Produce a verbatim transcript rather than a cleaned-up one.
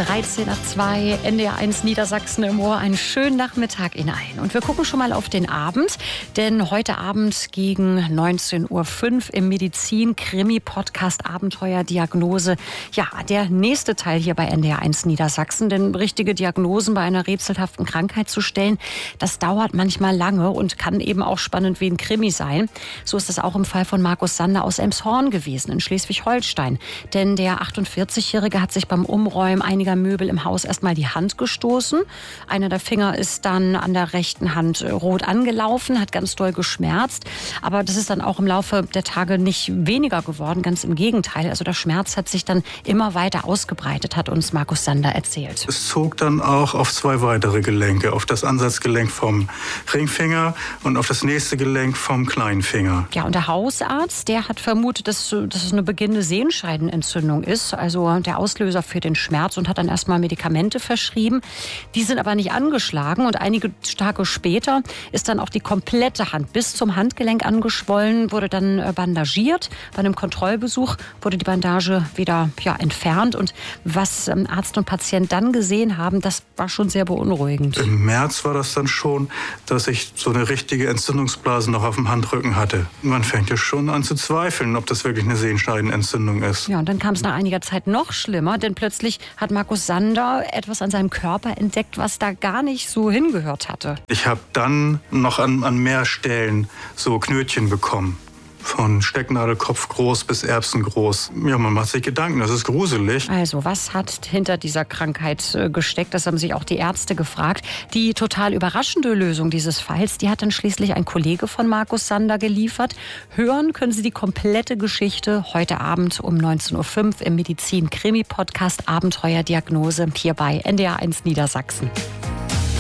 dreizehn nach zwei, N D R eins Niedersachsen im Ohr. Einen schönen Nachmittag Ihnen allen. Und wir gucken schon mal auf den Abend, denn heute Abend gegen neunzehn Uhr fünf im Medizin-Krimi-Podcast Abenteuerdiagnose. Ja, der nächste Teil hier bei N D R eins Niedersachsen, denn richtige Diagnosen bei einer rätselhaften Krankheit zu stellen, das dauert manchmal lange und kann eben auch spannend wie ein Krimi sein. So ist es auch im Fall von Markus Sander aus Elmshorn gewesen in Schleswig-Holstein. Denn der achtundvierzigjährige hat sich beim Umräumen einiger Möbel im Haus erstmal die Hand gestoßen. Einer der Finger ist dann an der rechten Hand rot angelaufen, hat ganz doll geschmerzt. Aber das ist dann auch im Laufe der Tage nicht weniger geworden, ganz im Gegenteil. Also der Schmerz hat sich dann immer weiter ausgebreitet, hat uns Markus Sander erzählt. Es zog dann auch auf zwei weitere Gelenke, auf das Ansatzgelenk vom Ringfinger und auf das nächste Gelenk vom kleinen Finger. Ja, und der Hausarzt, der hat vermutet, dass, dass es eine beginnende Sehenscheidenentzündung ist, also der Auslöser für den Schmerz, und hat dann erstmal Medikamente verschrieben. Die sind aber nicht angeschlagen und einige Tage später ist dann auch die komplette Hand bis zum Handgelenk angeschwollen, wurde dann bandagiert. Bei einem Kontrollbesuch wurde die Bandage wieder ja, entfernt und was Arzt und Patient dann gesehen haben, das war schon sehr beunruhigend. Im März war das dann schon, dass ich so eine richtige Entzündungsblase noch auf dem Handrücken hatte. Man fängt ja schon an zu zweifeln, ob das wirklich eine Sehenscheidenentzündung ist. Ja, und dann kam es nach einiger Zeit noch schlimmer, denn plötzlich hat Markus Sander etwas an seinem Körper entdeckt, was da gar nicht so hingehört hatte. Ich habe dann noch an, an mehr Stellen so Knötchen bekommen. Von Stecknadelkopf groß bis Erbsengroß. Ja, man macht sich Gedanken, das ist gruselig. Also, was hat hinter dieser Krankheit gesteckt? Das haben sich auch die Ärzte gefragt. Die total überraschende Lösung dieses Falls, die hat dann schließlich ein Kollege von Markus Sander geliefert. Hören können Sie die komplette Geschichte heute Abend um neunzehn Uhr fünf im Medizin-Krimi-Podcast Abenteuerdiagnose hier bei N D R eins Niedersachsen.